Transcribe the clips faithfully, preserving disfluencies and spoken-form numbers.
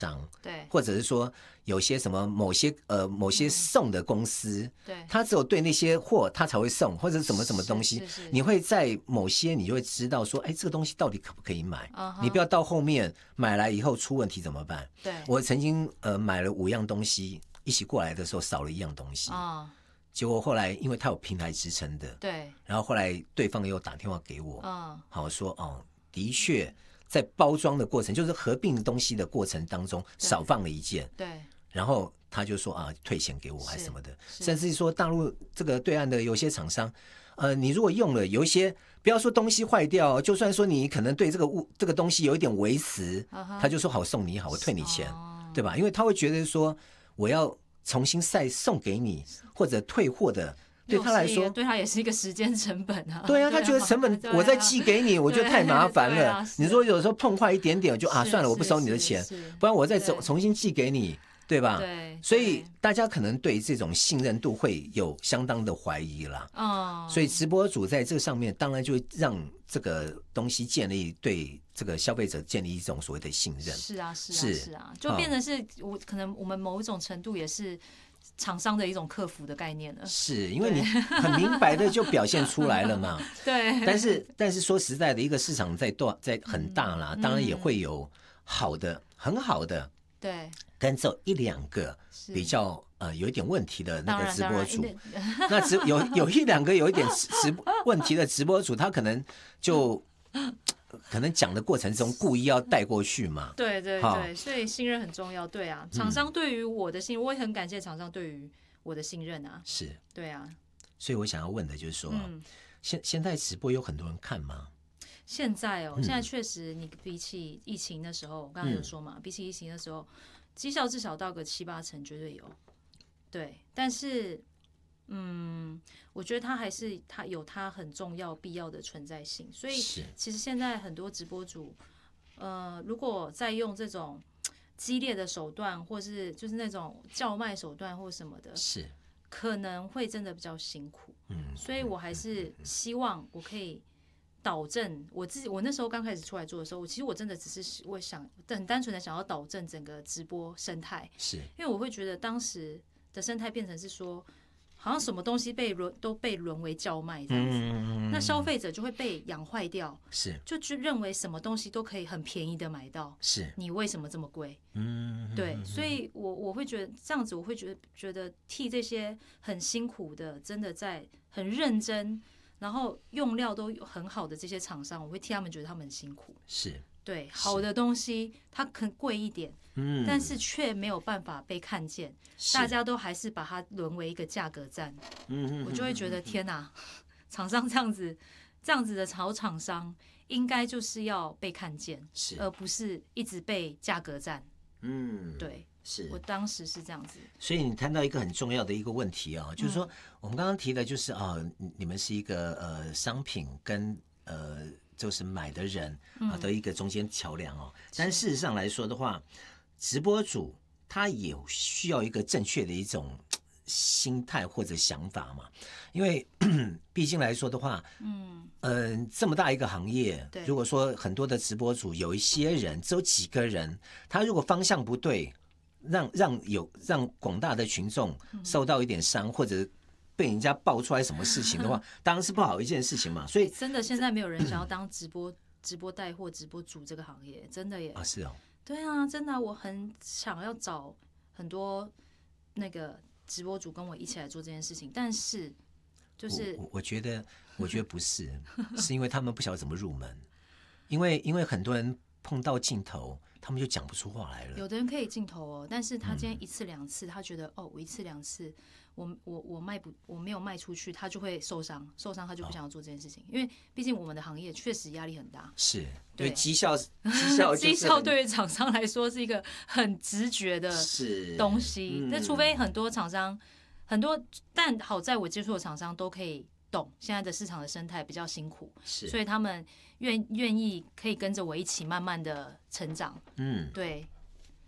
对， 或者是说有些什么某些呃某些送的公司， 嗯、对， 他只有对那些货他才会送，或者是什么什么东西， 是是是你会在某些你就会知道说，哎，这个东西到底可不可以买？ uh-huh, 你不要到后面买来以后出问题怎么办？ 对， 我曾经呃买了五样东西，一起过来的时候少了一样东西。 啊、uh-huh. 结果后来因为他有平台支撑的， 对， 然后后来对方又打电话给我， 嗯， 好说哦，的确在包装的过程，就是合并东西的过程当中少放了一件， 对， 然后他就说啊退钱给我还是什么的，甚至说大陆这个对岸的有些厂商，呃，你如果用了有一些，不要说东西坏掉，就算说你可能对这个物这个东西有一点微词， uh-huh, 他就说好送你好，我退你钱， oh. 对吧？因为他会觉得说我要重新再送给你或者退货的，对他来说， 对他也是一个时间成本啊。 对啊，他觉得成本我再寄给你，我觉得太麻烦了。 啊、 你说有时候碰坏一点点，我就啊算了，我不收你的钱，不然我再重新寄给你，对吧？ 对， 所以大家可能对这种信任度会有相当的怀疑啦。 哦， 所以直播主在这个上面，当然就让这个东西建立对这个消费者建立一种所谓的信任。 是啊，是啊，是, 是啊，就变成是我、哦、可能我们某一种程度也是厂商的一种客服的概念了。 是因为你很明白的就表现出来了嘛。 对。 但是但是说实在的，一个市场在多在很大啦、嗯，当然也会有好的、很好的， 对， 但只有一两个比较呃有一点问题的那个直播主。那只有有一两个有一点直问题的直播主，他可能就。可能讲的过程中故意要带过去嘛。 对对对，所以信任很重要。对啊，厂商对于我的信任、嗯、我也很感谢厂商对于我的信任啊。 是， 对啊。 所以我想要问的就是说，嗯、现现在直播有很多人看吗？ 现在哦，嗯、现在确实，你比起疫情的时候，我刚刚有说嘛，嗯、比起疫情的时候，绩效至少到个七八成，绝对有。对，但是。嗯，我觉得它还是它有它很重要必要的存在性，所以其实现在很多直播主，呃，如果再用这种激烈的手段，或是就是那种叫卖手段或什么的， 是可能会真的比较辛苦。嗯，所以我还是希望我可以导正我自己。我那时候刚开始出来做的时候，我其实我真的只是我想很单纯的想要导正整个直播生态， 是因为我会觉得当时的生态变成是说。好像什么东西被沦都被沦为叫卖这样子，嗯、那消费者就会被养坏掉， 是就就认为什么东西都可以很便宜的买到， 是你为什么这么贵？ 嗯， 对，所以我我会觉得这样子，我会觉得觉得替这些很辛苦的，真的在很认真，然后用料都很好的这些厂商，我会替他们觉得他们很辛苦。 是， 对，好的东西它可能贵一点。嗯，但是却没有办法被看见，大家都还是把它沦为一个价格战。嗯，我就会觉得天哪，厂商这样子这样子的好厂商，应该就是要被看见， 是而不是一直被价格战。 嗯， 对， 是我当时是这样子。 所以你谈到一个很重要的一个问题啊、哦，就是说、嗯、我们刚刚提的就是啊、哦，你们是一个呃商品跟呃就是买的人啊的一个中间桥梁哦，但事实上来说的话。直播主他也需要一个正确的一种心态或者想法嘛，因为毕竟来说的话，嗯、呃，这么大一个行业，如果说很多的直播主有一些人只有几个人，他如果方向不对，让让有让广大的群众受到一点伤，或者被人家爆出来什么事情的话，当然是不好一件事情嘛。所以真的现在没有人想要当直播直播带货、直播主这个行业，真的耶啊，是哦。 对啊，真的、啊，我很想要找很多那个直播主跟我一起来做这件事情，但是就是我 我, 我觉得，我觉得不是，是因为他们不晓得怎么入门，因为因为很多人碰到镜头，他们就讲不出话来了。 有的人可以镜头哦，但是他今天一次两次，嗯、他觉得哦，我一次两次。我我我卖不我没有卖出去，他就会受伤，受伤他就不想要做这件事情，哦、因为毕竟我们的行业确实压力很大。 是，对绩效绩效绩效对于厂商来说是一个很直觉的东西。那、嗯、除非很多厂商很多，但好在我接触的厂商都可以懂现在的市场的生态比较辛苦， 是， 所以他们愿愿意可以跟着我一起慢慢的成长。嗯，对。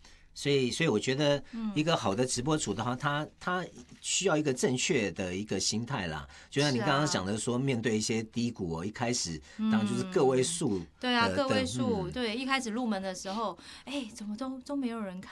所以，所以我觉得一个好的直播主的话，他他需要一个正确的一个心态啦。就像你刚刚讲的说，面对一些低谷哦，一开始当然就是个位数， 对啊，个位数，对，一开始入门的时候，哎，怎么都都没有人看。